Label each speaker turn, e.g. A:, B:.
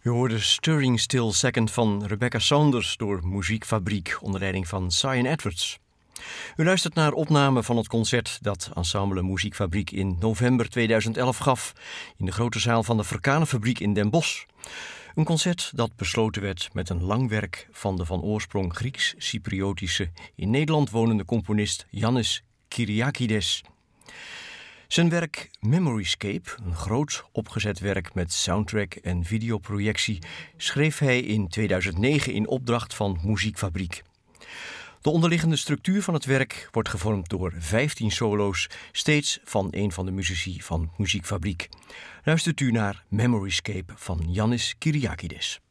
A: Je hoorde Stirring Still Second van Rebecca Saunders door Muziekfabriek onder leiding van Cyan Edwards. U luistert naar opname van het concert dat Ensemble Muziekfabriek in november 2011 gaf in de grote zaal van de Verkanenfabriek in Den Bosch. Een concert dat besloten werd met een lang werk van de van oorsprong Grieks-Cypriotische in Nederland wonende componist Yannis Kyriakides. Zijn werk Memoryscape, een groot opgezet werk met soundtrack en videoprojectie, schreef hij in 2009 in opdracht van Muziekfabriek. De onderliggende structuur van het werk wordt gevormd door 15 solo's, steeds van een van de muzici van Muziekfabriek. Luistert u naar Memoryscape van Yannis Kyriakides.